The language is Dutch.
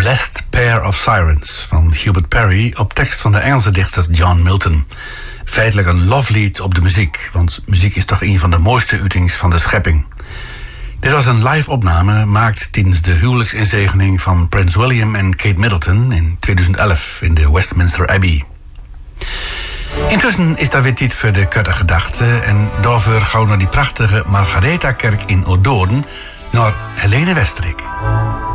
Blessed Pair of Sirens van Hubert Parry op tekst van de Engelse dichter John Milton. Feitelijk een loflied op de muziek, want muziek is toch een van de mooiste uitings van de schepping. Dit was een live opname, gemaakt tijdens de huwelijksinzegening van Prins William en Kate Middleton in 2011 in de Westminster Abbey. Intussen is daar weer tijd voor de kutte gedachten en daarvoor gaan we naar die prachtige Margaretha-kerk in Odoorn naar Helene Westrik.